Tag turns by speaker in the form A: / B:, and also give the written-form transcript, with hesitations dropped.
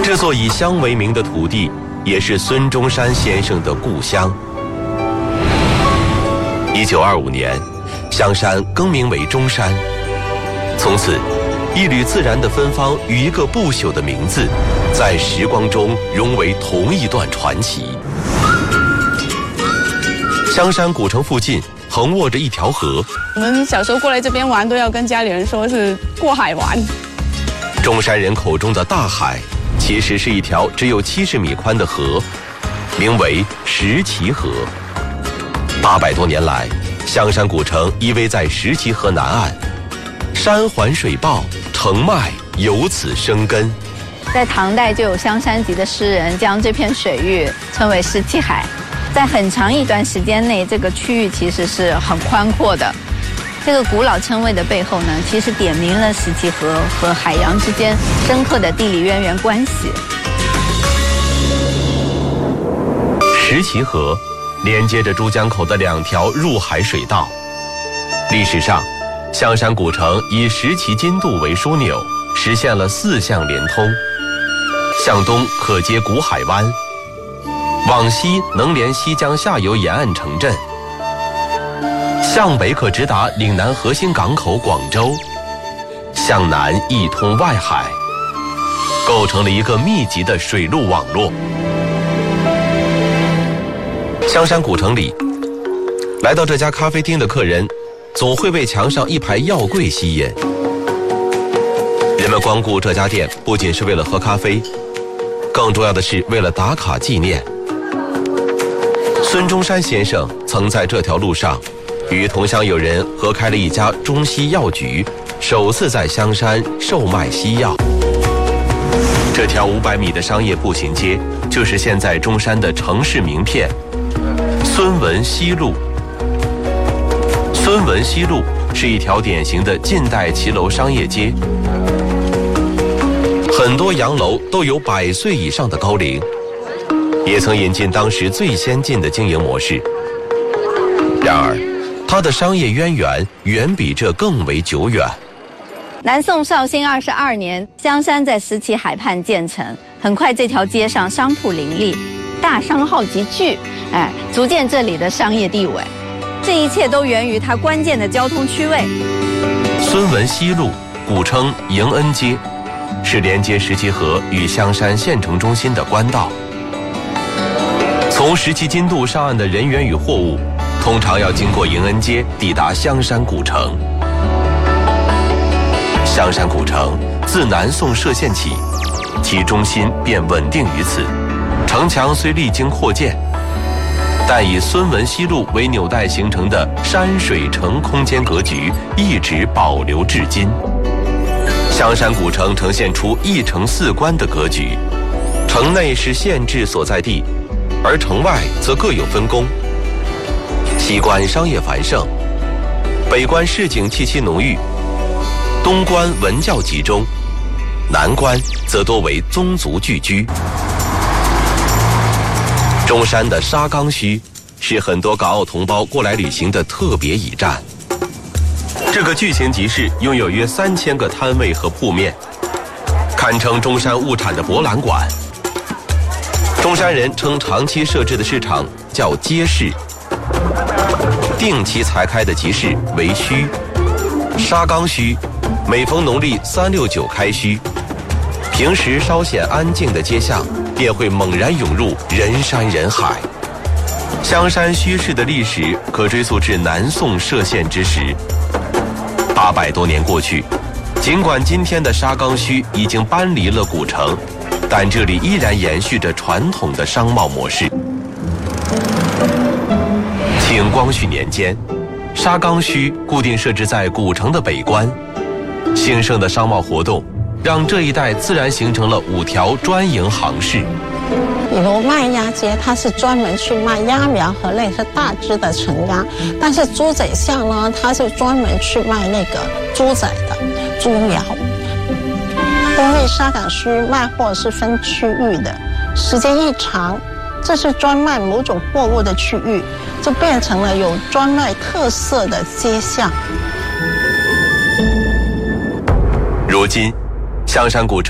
A: 这座以乡为名的土地，也是孙中山先生的故乡。1925年，香山更名为中山，从此，一缕自然的芬芳与一个不朽的名字，在时光中融为同一段传奇。香山古城附近横卧着一条河，
B: 我们小时候过来这边玩，都要跟家里人说是过海玩。
A: 中山人口中的大海，其实是一条只有70米宽的河，名为石岐河。800多年来，香山古城依偎在石岐河南岸，山环水抱，城脉由此生根。
C: 在唐代就有香山籍的诗人将这片水域称为石岐海。在很长一段时间内，这个区域其实是很宽阔的。这个古老称谓的背后呢，其实点明了石岐河和海洋之间深刻的地理渊源关系。
A: 石岐河连接着珠江口的2条入海水道。历史上，香山古城以石岐津渡为枢纽，实现了4项连通。向东可接古海湾，往西能连西江下游沿岸城镇，向北可直达岭南核心港口广州，向南一通外海，构成了一个密集的水陆网络。香山古城里，来到这家咖啡厅的客人，总会被墙上一排药柜吸引。人们光顾这家店，不仅是为了喝咖啡，更重要的是为了打卡纪念。孙中山先生曾在这条路上与同乡友人合开了一家中西药局，首次在香山售卖西药。这条500米的商业步行街，就是现在中山的城市名片孙文西路。孙文西路是一条典型的近代骑楼商业街，很多洋楼都有100岁以上的高龄，也曾引进当时最先进的经营模式。然而，它的商业渊源远比这更为久远。
C: 南宋绍兴22年，香山在石岐海畔建成，很快这条街上商铺林立，大商号集聚，逐渐这里的商业地位。这一切都源于它关键的交通区位。
A: 孙文西路，古称迎恩街，是连接石岐河与香山县城中心的官道。从石岐津渡上岸的人员与货物，通常要经过迎恩街抵达香山古城。香山古城自南宋设县起，其中心便稳定于此。城墙虽历经扩建，但以孙文西路为纽带形成的山水城空间格局一直保留至今。香山古城呈现出一城4关的格局，城内是县治所在地，而城外则各有分工。西关商业繁盛，北关市井气息浓郁，东关文教集中，南关则多为宗族聚居。中山的沙岗墟是很多港澳同胞过来旅行的特别驿站。这个巨型集市拥有约3000个摊位和铺面，堪称中山物产的博览馆。中山人称长期设置的市场叫街市，定期才开的集市为墟。沙岗墟每逢农历3、6、9开墟，平时稍显安静的街巷便会猛然涌入人山人海。香山墟市的历史可追溯至南宋设县之时。800多年过去，尽管今天的沙岗墟已经搬离了古城，但这里依然延续着传统的商贸模式。清光绪年间，沙岗墟固定设置在古城的北关，兴盛的商贸活动让这一带自然形成了5条专营行市。
D: 比如卖鸭街，它是专门去卖鸭苗和类似大只的成鸭，但是猪仔巷呢，它是专门去卖那个猪仔的猪苗。因为沙岗墟卖货是分区域的，时间一长，这是专卖某种货物的区域，就变成了有专卖特色的街巷。
A: 如今，香山古城